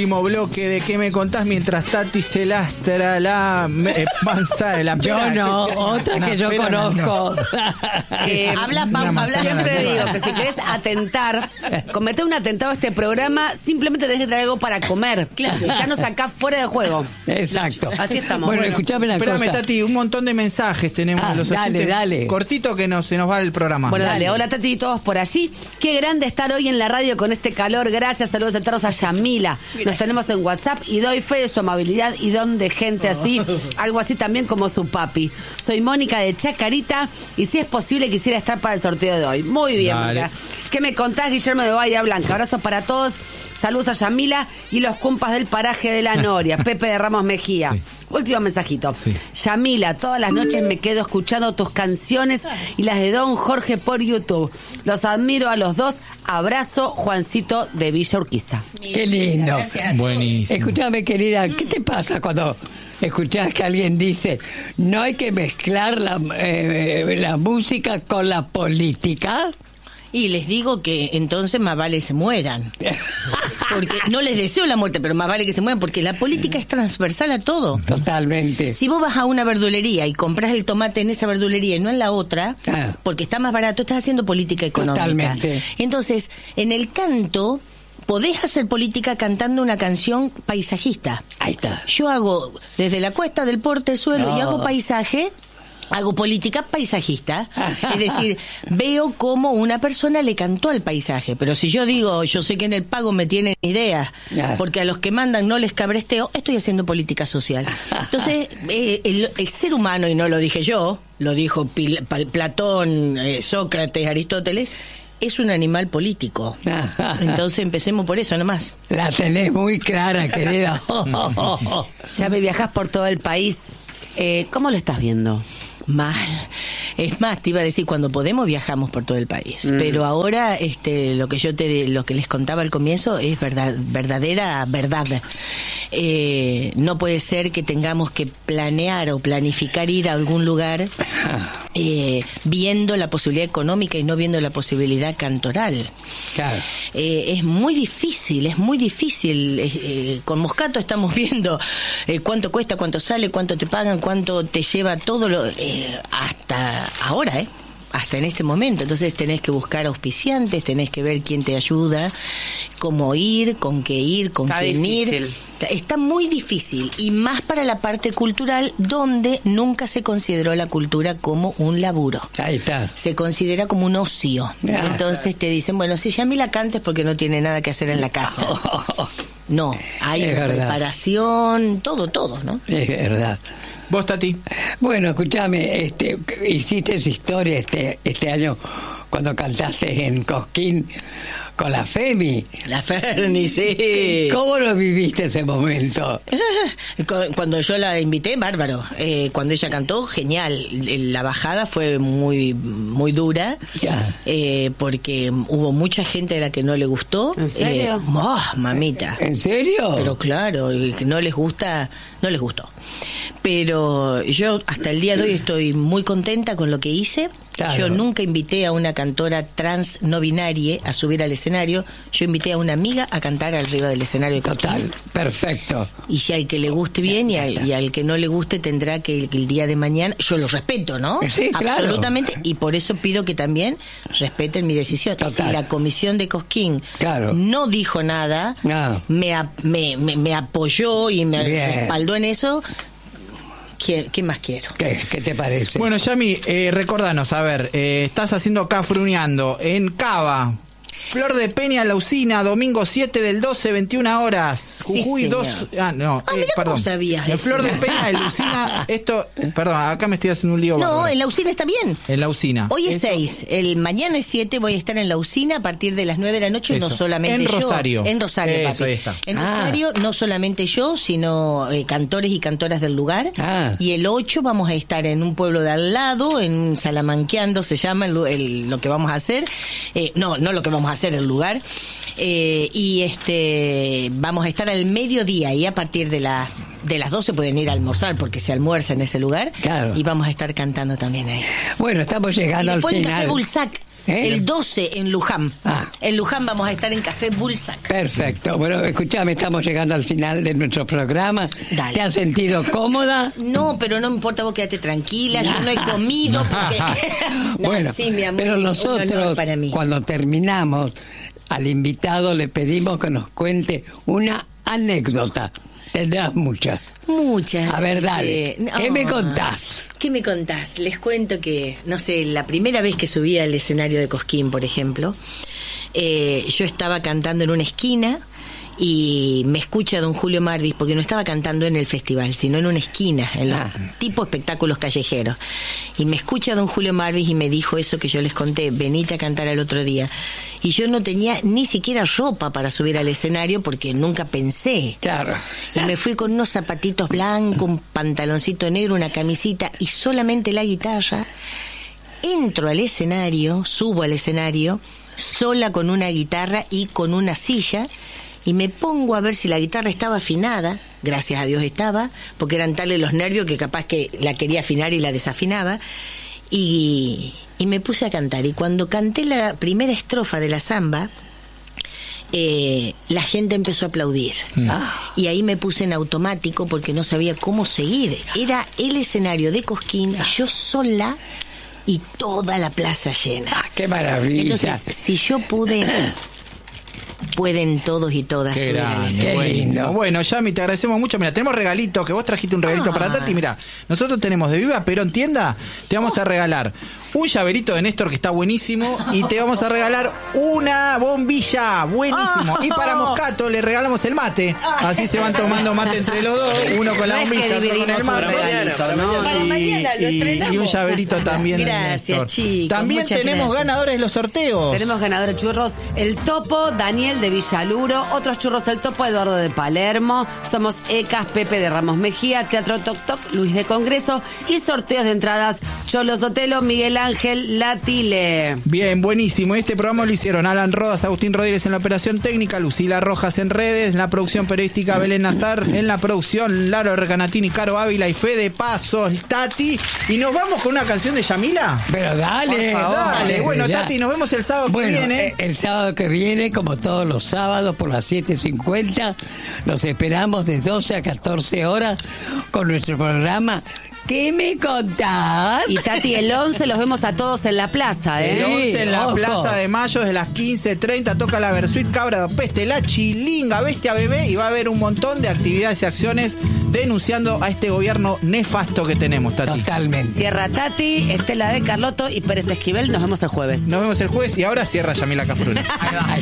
último bloque de ¿Qué me contás? Mientras Tati se lastra la panza de la pera. Yo no, otra que yo conozco. Siempre digo que si querés atentar, cometer un atentado a este programa, simplemente tenés que traer algo para comer. Claro. Ya nos sacás fuera de juego. Exacto. Así estamos. Bueno, escuchame una cosa. Espérame, Tati, un montón de mensajes tenemos los oyentes. Dale. Cortito que se nos va el programa. Bueno, dale. Hola, Tati, todos por allí. Qué grande estar hoy en la radio con este calor. Gracias, saludos eternos a Yamila. Nos tenemos en WhatsApp y doy fe de su amabilidad y don de gente así, algo así también como su papi. Soy Mónica de Chacarita y si es posible quisiera estar para el sorteo de hoy. Muy bien, Mónica. ¿Qué me contás, Guillermo de Bahía Blanca? Abrazos para todos. Saludos a Yamila y los compas del paraje de la Noria, Pepe de Ramos Mejía. Sí. Último mensajito. Sí. Yamila, todas las noches me quedo escuchando tus canciones y las de Don Jorge por YouTube. Los admiro a los dos. Abrazo, Juancito de Villa Urquiza. Qué lindo. Gracias. Buenísimo. Escúchame, querida, ¿qué te pasa cuando escuchás que alguien dice no hay que mezclar la música con la política? Y les digo que entonces más vale se mueran. Porque no les deseo la muerte, pero más vale que se mueran, porque la política es transversal a todo. Totalmente. Si vos vas a una verdulería y compras el tomate en esa verdulería y no en la otra, porque está más barato, estás haciendo política económica. Totalmente. Entonces, en el canto podés hacer política cantando una canción paisajista. Ahí está. Yo hago desde la cuesta del portezuelo y hago paisaje. Hago política paisajista, es decir, veo cómo una persona le cantó al paisaje, pero si yo digo, yo sé que en el pago me tienen ideas, porque a los que mandan no les cabresteo, estoy haciendo política social. Entonces, el ser humano, y no lo dije yo, lo dijo Platón, Sócrates, Aristóteles, es un animal político. Entonces empecemos por eso nomás. La tenés muy clara, querida. Ya me viajás por todo el país. ¿Cómo lo estás viendo? Mal. Es más, te iba a decir, cuando podemos viajamos por todo el país. Pero ahora, lo que les contaba al comienzo es verdadera verdad. No puede ser que tengamos que planear o planificar ir a algún lugar viendo la posibilidad económica y no viendo la posibilidad cantoral. Claro. Es muy difícil. Con Moscato estamos viendo cuánto cuesta, cuánto sale, cuánto te pagan, cuánto te lleva todo hasta ahora, hasta en este momento. Entonces tenés que buscar auspiciantes, tenés que ver quién te ayuda, cómo ir, con quién ir. Está muy difícil, y más para la parte cultural, donde nunca se consideró la cultura como un laburo. Ahí está. Se considera como un ocio. Entonces te dicen, bueno, si Yamila cantes porque no tiene nada que hacer en la casa. No, hay preparación, todo, ¿no? Es verdad. ¿Vos, Tati? Bueno, escúchame, hiciste esa historia este año cuando cantaste en Cosquín con la Femi. La Ferni, sí. ¿Cómo lo viviste ese momento? Cuando yo la invité, bárbaro. Cuando ella cantó, genial. La bajada fue muy muy dura, porque hubo mucha gente a la que no le gustó. ¿En serio? Mamita. ¿En serio? Pero claro, que no les gusta, no les gustó. Pero yo hasta el día de hoy estoy muy contenta con lo que hice. Claro. Yo nunca invité a una cantora trans no binaria a subir al escenario. Yo invité a una amiga a cantar arriba del escenario de Cosquín. Total, perfecto. Y si al que le guste bien y al que no le guste tendrá que el día de mañana, yo lo respeto, ¿no? Sí, claro. Absolutamente, y por eso pido que también respeten mi decisión. Total. Si la comisión de Cosquín no dijo nada, me apoyó y me respaldó en eso, ¿qué más quiero? ¿Qué te parece? Bueno, Yami, recordanos, a ver, estás haciendo Cafruneando en Cava, Flor de Peña, La Usina, domingo 7 del 12, 21 horas. Jujuy, sí, 2. Mira, Perdón. ¿cómo sabías en eso? Flor de Peña, en La Usina, perdón, acá me estoy haciendo un lío. No, bárbaro. en La Usina está bien. En La Usina. Hoy es 6, mañana es 7, voy a estar en La Usina a partir de las 9 de la noche, Eso. no solamente En yo. Rosario. En Rosario, Eso, papi. ahí está. En Rosario, no solamente yo, sino cantores y cantoras del lugar. Y el 8 vamos a estar en un pueblo de al lado, en Salamanqueando se llama lo que vamos a hacer. No lo que vamos a hacer, el lugar. Vamos a estar al mediodía, y a partir de las 12 pueden ir a almorzar porque se almuerza en ese lugar. Claro. Y vamos a estar cantando también ahí. Bueno, estamos llegando al y después final. en Café Bulsac. El 12 en Luján. En Luján vamos a estar en Café Bulsac. Perfecto. Bueno, escuchame, estamos llegando al final de nuestro programa. Dale. ¿Te has sentido cómoda? No, pero no me importa, vos quédate tranquila, yo no he comido porque... No, Bueno, sí, mi amor, pero un nosotros, honor para mí. cuando terminamos, al invitado le pedimos que nos cuente una anécdota. Tendrás muchas. Muchas. A ver, dale. ¿Qué me contás? ¿Qué me contás? Les cuento que, no sé, la primera vez que subí al escenario de Cosquín, por ejemplo, yo estaba cantando en una esquina y me escucha don Julio Marvis, porque no estaba cantando en el festival, sino en una esquina, en los tipo espectáculos callejeros. Y me escucha don Julio Marvis y me dijo eso que yo les conté, venite a cantar al otro día. Y yo no tenía ni siquiera ropa para subir al escenario porque nunca pensé. Claro. Y me fui con unos zapatitos blancos, un pantaloncito negro, una camisita y solamente la guitarra. Entro al escenario, subo al escenario, sola con una guitarra y con una silla, y me pongo a ver si la guitarra estaba afinada. Gracias a Dios estaba, porque eran tales los nervios que capaz que la quería afinar y la desafinaba. Y me puse a cantar. Y cuando canté la primera estrofa de la samba, la gente empezó a aplaudir. Y ahí me puse en automático porque no sabía cómo seguir. Era el escenario de Cosquín, yo sola y toda la plaza llena. ¡Qué maravilla! Entonces, si yo pude... pueden todos y todas Qué subir al grande, escenario. buenísimo. Bueno, Yami, te agradecemos mucho. Mira, tenemos regalitos, que vos trajiste un regalito para Tati. Mira, nosotros tenemos de Viva Perón Tienda, te vamos a regalar un llaverito de Néstor que está buenísimo y te vamos a regalar una bombilla, buenísimo. Y para Moscato le regalamos el mate, así se van tomando mate entre los dos, uno con la No es que bombilla, otro con el dividimos un mate. regalito, ¿no? Para mañana lo estrenamos. Y un llaverito también de Gracias, Néstor. chicos, También muchas tenemos gracias. ganadores de los sorteos. Tenemos ganadores churros, el Topo, Daniel de Villaluro, otros churros, el Topo, Eduardo de Palermo, somos ECAS, Pepe de Ramos Mejía, Teatro Toc Toc, Luis de Congreso y sorteos de entradas, Cholo Sotelo, Miguel Ángel Latile. Bien, buenísimo. Este programa lo hicieron Alan Rodas, Agustín Rodríguez en la operación técnica, Lucila Rojas en redes, en la producción periodística Belén Nazar, en la producción Laro Recanatini, Caro Ávila y Fede Pasos, Tati. Y nos vamos con una canción de Yamila. Pero dale, Por favor, dale. Bueno, ya. Tati, nos vemos el sábado que viene. El sábado que viene, como todos los sábados, por las 7:50, los esperamos de 12 a 14 horas con nuestro programa. ¿Qué me contás? Y Tati, el 11 los vemos a todos en la plaza, El ¿eh? 11 en la ojo. Plaza de Mayo, desde las 15:30, toca la Versuit, Cabra de Peste, La Chilinga, Bestia Bebé, y va a haber un montón de actividades y acciones denunciando a este gobierno nefasto que tenemos, Tati. Totalmente. Cierra Tati, Estela de Carlotto y Pérez Esquivel. Nos vemos el jueves. Nos vemos el jueves y ahora cierra Yamila Cafrune. Ahí va.